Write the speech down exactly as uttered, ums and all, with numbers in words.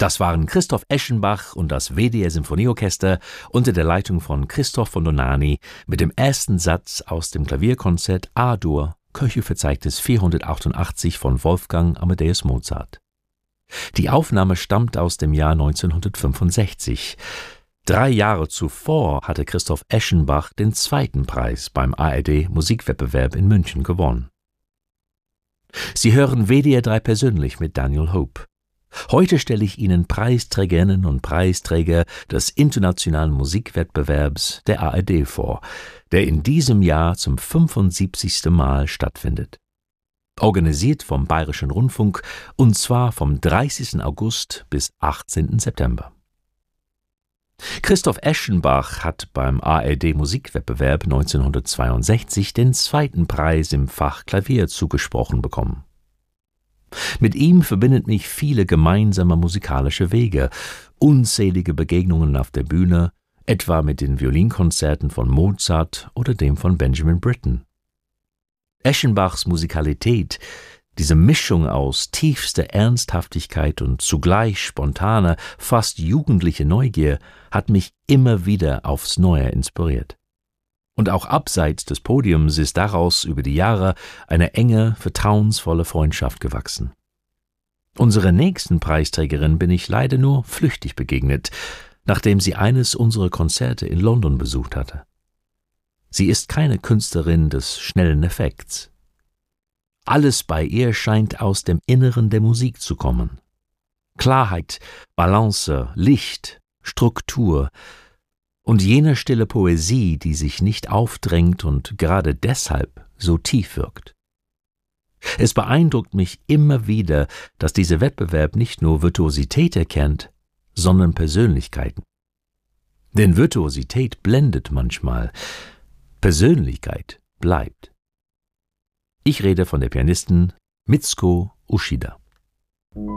Das waren Christoph Eschenbach und das W D R Symphonieorchester unter der Leitung von Christoph von Dohnanyi mit dem ersten Satz aus dem Klavierkonzert A-Dur, Köchelverzeichnis vierhundertachtundachtzig von Wolfgang Amadeus Mozart. Die Aufnahme stammt aus dem Jahr neunzehnhundertfünfundsechzig. Drei Jahre zuvor hatte Christoph Eschenbach den zweiten Preis beim A R D-Musikwettbewerb in München gewonnen. Sie hören W D R drei persönlich mit Daniel Hope. Heute stelle ich Ihnen Preisträgerinnen und Preisträger des internationalen Musikwettbewerbs der A R D vor, der in diesem Jahr zum fünfundsiebzigsten Mal stattfindet. Organisiert vom Bayerischen Rundfunk, und zwar vom dreißigsten August bis achtzehnten September. Christoph Eschenbach hat beim A R D-Musikwettbewerb neunzehnhundertzweiundsechzig den zweiten Preis im Fach Klavier zugesprochen bekommen. Mit ihm verbindet mich viele gemeinsame musikalische Wege, unzählige Begegnungen auf der Bühne, etwa mit den Violinkonzerten von Mozart oder dem von Benjamin Britten. Eschenbachs Musikalität, diese Mischung aus tiefster Ernsthaftigkeit und zugleich spontaner, fast jugendliche Neugier, hat mich immer wieder aufs Neue inspiriert. Und auch abseits des Podiums ist daraus über die Jahre eine enge, vertrauensvolle Freundschaft gewachsen. Unserer nächsten Preisträgerin bin ich leider nur flüchtig begegnet, nachdem sie eines unserer Konzerte in London besucht hatte. Sie ist keine Künstlerin des schnellen Effekts. Alles bei ihr scheint aus dem Inneren der Musik zu kommen. Klarheit, Balance, Licht, Struktur und jene stille Poesie, die sich nicht aufdrängt und gerade deshalb so tief wirkt. Es beeindruckt mich immer wieder, dass dieser Wettbewerb nicht nur Virtuosität erkennt, sondern Persönlichkeiten. Denn Virtuosität blendet manchmal, Persönlichkeit bleibt. Ich rede von der Pianistin Mitsuko Uchida.